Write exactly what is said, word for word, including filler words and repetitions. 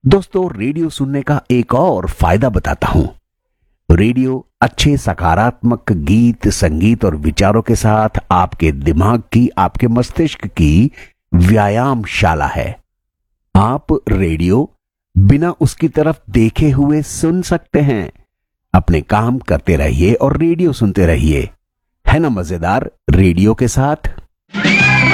दोस्तों, रेडियो सुनने का एक और फायदा बताता हूं। रेडियो अच्छे सकारात्मक गीत, संगीत और विचारों के साथ आपके दिमाग की, आपके मस्तिष्क की व्यायामशाला है। आप रेडियो बिना उसकी तरफ देखे हुए सुन सकते हैं। अपने काम करते रहिए और रेडियो सुनते रहिए। है ना मजेदार रेडियो के साथ?